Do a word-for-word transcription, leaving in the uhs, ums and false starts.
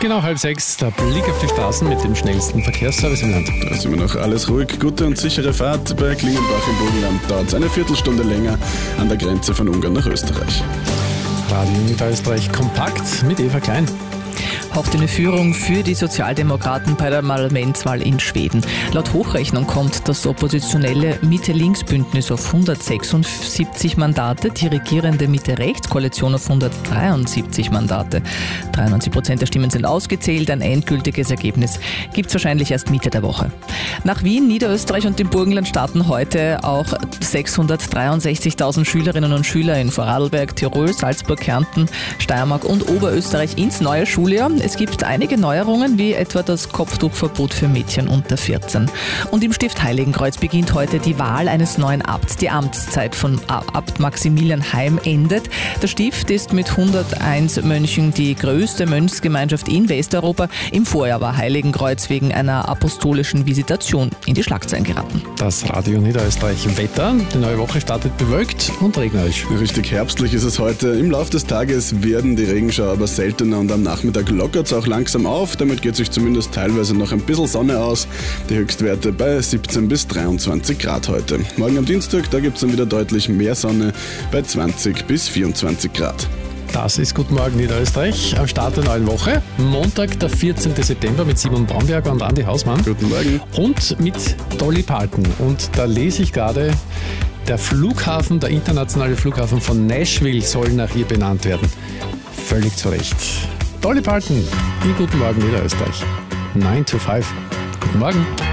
Genau halb sechs, der Blick auf die Straßen mit dem schnellsten Verkehrsservice im Land. Da ist immer noch alles ruhig. Gute und sichere Fahrt. Bei Klingenbach im Burgenland dauert es eine Viertelstunde länger an der Grenze von Ungarn nach Österreich. Radio Niederösterreich kompakt mit Eva Klein. Haucht eine Führung für die Sozialdemokraten bei der Parlamentswahl in Schweden. Laut Hochrechnung kommt das oppositionelle Mitte-Links-Bündnis auf hundertsechsundsiebzig Mandate, die regierende Mitte-Rechts-Koalition auf hundertdreiundsiebzig Mandate. dreiundneunzig Prozent der Stimmen sind ausgezählt, ein endgültiges Ergebnis gibt es wahrscheinlich erst Mitte der Woche. Nach Wien, Niederösterreich und dem Burgenland starten heute auch sechshundertdreiundsechzigtausend Schülerinnen und Schüler in Vorarlberg, Tirol, Salzburg, Kärnten, Steiermark und Oberösterreich ins neue Schuljahr. Es gibt einige Neuerungen, wie etwa das Kopftuchverbot für Mädchen unter vierzehn. Und im Stift Heiligenkreuz beginnt heute die Wahl eines neuen Abts. Die Amtszeit von Abt Maximilian Heim endet. Der Stift ist mit hunderteins Mönchen die größte Mönchsgemeinschaft in Westeuropa. Im Vorjahr war Heiligenkreuz wegen einer apostolischen Visitation in die Schlagzeilen geraten. Das Radio Niederösterreich Wetter. Die neue Woche startet bewölkt und regnerisch. Richtig herbstlich ist es heute. Im Laufe des Tages werden die Regenschauer aber seltener und am Nachmittag lockert es auch langsam auf. Damit geht sich zumindest teilweise noch ein bisschen Sonne aus. Die Höchstwerte bei siebzehn bis dreiundzwanzig Grad heute. Morgen am Dienstag, da gibt es dann wieder deutlich mehr Sonne bei zwanzig bis vierundzwanzig Grad. Das ist Guten Morgen Niederösterreich am Start der neuen Woche. Montag, der vierzehnten September mit Simon Baumberger und Andi Hausmann. Guten Morgen. Und mit Dolly Parton. Und da lese ich gerade, der Flughafen, der internationale Flughafen von Nashville soll nach ihr benannt werden. Völlig zu Recht. Dolly Parton, in Guten Morgen Niederösterreich. neun to five. Guten Morgen.